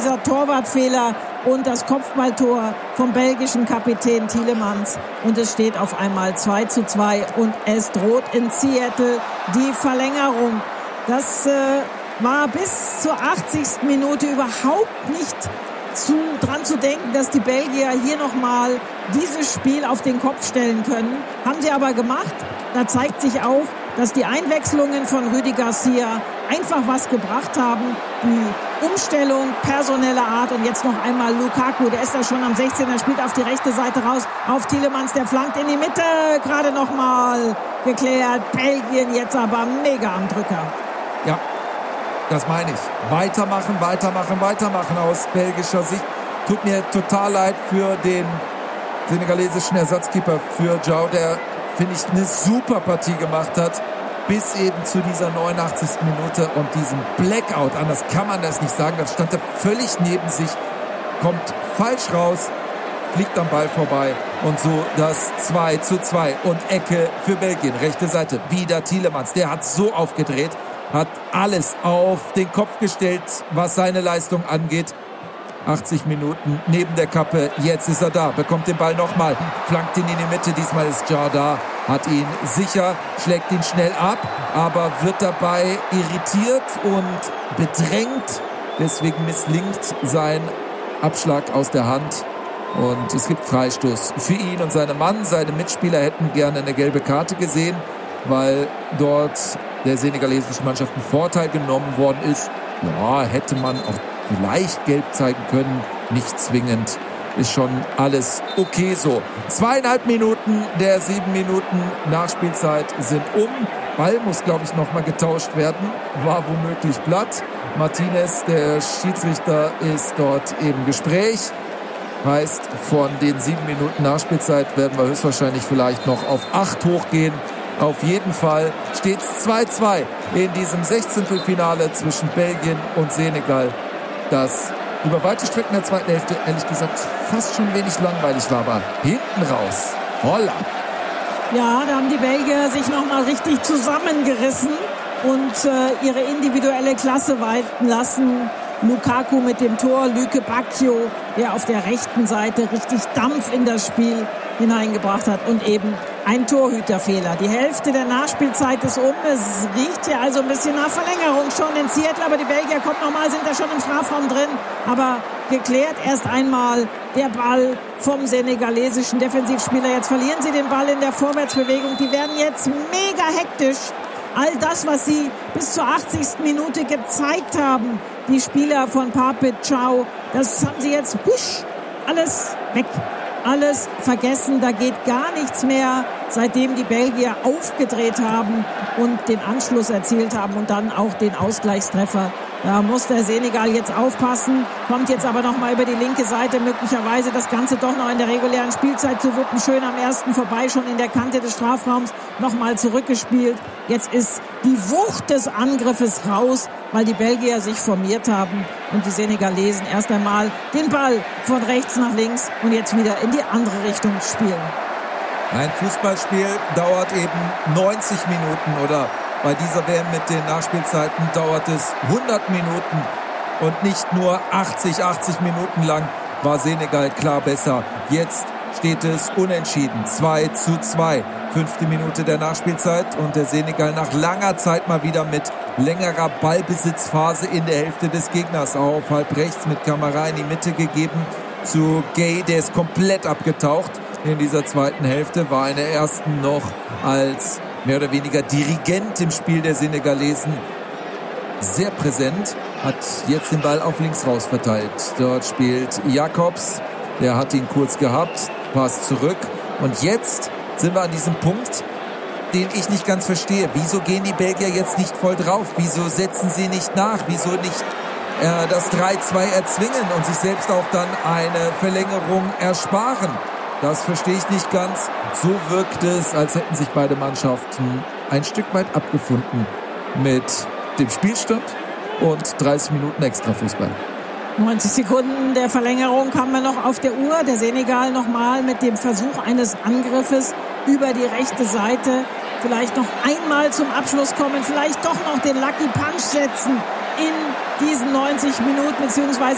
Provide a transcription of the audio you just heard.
dieser Torwartfehler und das Kopfballtor vom belgischen Kapitän Tielemans. Und es steht auf einmal 2:2 und es droht in Seattle die Verlängerung. Das war bis zur 80. Minute überhaupt nicht dran zu denken, dass die Belgier hier nochmal dieses Spiel auf den Kopf stellen können. Haben sie aber gemacht. Da zeigt sich auch, dass die Einwechslungen von Rüdi Garcia einfach was gebracht haben. Die Umstellung personeller Art und jetzt noch einmal Lukaku, der ist da schon am 16er, spielt auf die rechte Seite raus, auf Tielemans, der flankt in die Mitte, gerade nochmal geklärt. Belgien jetzt aber mega am Drücker. Ja, das meine ich. Weitermachen aus belgischer Sicht. Tut mir total leid für den senegalesischen Ersatzkeeper, für João, der, finde ich, eine super Partie gemacht hat, bis eben zu dieser 89. Minute und diesem Blackout. Anders kann man das nicht sagen. Da stand er völlig neben sich, kommt falsch raus, fliegt am Ball vorbei und so das 2:2 und Ecke für Belgien. Rechte Seite, wieder Tielemans. Der hat so aufgedreht, hat alles auf den Kopf gestellt, was seine Leistung angeht. 80 Minuten neben der Kappe, jetzt ist er da, bekommt den Ball nochmal, flankt ihn in die Mitte, diesmal ist Jar da, hat ihn sicher, schlägt ihn schnell ab, aber wird dabei irritiert und bedrängt, deswegen misslingt sein Abschlag aus der Hand und es gibt Freistoß für ihn und seine Mann. Seine Mitspieler hätten gerne eine gelbe Karte gesehen, weil dort der senegalesischen Mannschaft ein Vorteil genommen worden ist. Ja, hätte man auch vielleicht gelb zeigen können, nicht zwingend. Ist schon alles okay so. 2,5 Minuten der 7 Minuten Nachspielzeit sind um. Ball muss, glaube ich, nochmal getauscht werden. War womöglich platt. Martinez, der Schiedsrichter, ist dort im Gespräch. Heißt, von den 7 Minuten Nachspielzeit werden wir höchstwahrscheinlich vielleicht noch auf 8 hochgehen. Auf jeden Fall steht es 2:2 in diesem 16. Finale zwischen Belgien und Senegal, das über weite Strecken der zweiten Hälfte, ehrlich gesagt, fast schon wenig langweilig war, aber hinten raus, holla. Ja, da haben die Belgier sich nochmal richtig zusammengerissen und ihre individuelle Klasse walten lassen. Lukaku mit dem Tor, Luke Bacchio, der auf der rechten Seite richtig Dampf in das Spiel hineingebracht hat und eben ein Torhüterfehler. Die Hälfte der Nachspielzeit ist um. Es riecht hier also ein bisschen nach Verlängerung schon in Seattle, aber die Belgier kommen nochmal, sind da schon im Strafraum drin. Aber geklärt erst einmal der Ball vom senegalesischen Defensivspieler. Jetzt verlieren sie den Ball in der Vorwärtsbewegung. Die werden jetzt mega hektisch. All das, was sie bis zur 80. Minute gezeigt haben, die Spieler von Pape Thiaw, das haben sie jetzt alles weg. Alles vergessen, da geht gar nichts mehr, seitdem die Belgier aufgedreht haben und den Anschluss erzielt haben und dann auch den Ausgleichstreffer. Da muss der Senegal jetzt aufpassen, kommt jetzt aber nochmal über die linke Seite, möglicherweise das Ganze doch noch in der regulären Spielzeit zu wuppen. Schön am ersten vorbei, schon in der Kante des Strafraums, nochmal zurückgespielt. Jetzt ist die Wucht des Angriffes raus, weil die Belgier sich formiert haben und die Senegalesen erst einmal den Ball von rechts nach links und jetzt wieder in die andere Richtung spielen. Ein Fußballspiel dauert eben 90 Minuten oder bei dieser WM mit den Nachspielzeiten dauert es 100 Minuten und nicht nur 80 Minuten lang war Senegal klar besser. Jetzt steht es unentschieden, 2:2. 5. Minute der Nachspielzeit und der Senegal nach langer Zeit mal wieder mit längerer Ballbesitzphase in der Hälfte des Gegners auf halb rechts mit Kamara in die Mitte gegeben zu Gay, der ist komplett abgetaucht in dieser zweiten Hälfte, war in der ersten noch als mehr oder weniger Dirigent im Spiel der Senegalesen sehr präsent, hat jetzt den Ball auf links raus verteilt. Dort spielt Jakobs, der hat ihn kurz gehabt, Pass zurück und jetzt sind wir an diesem Punkt, den ich nicht ganz verstehe. Wieso gehen die Belgier jetzt nicht voll drauf? Wieso setzen sie nicht nach? Wieso nicht das 3:2 erzwingen und sich selbst auch dann eine Verlängerung ersparen? Das verstehe ich nicht ganz. So wirkt es, als hätten sich beide Mannschaften ein Stück weit abgefunden mit dem Spielstand und 30 Minuten Extrafußball. 90 Sekunden der Verlängerung haben wir noch auf der Uhr. Der Senegal nochmal mit dem Versuch eines Angriffes über die rechte Seite. Vielleicht noch einmal zum Abschluss kommen, vielleicht doch noch den Lucky Punch setzen in diesen 90 Minuten, beziehungsweise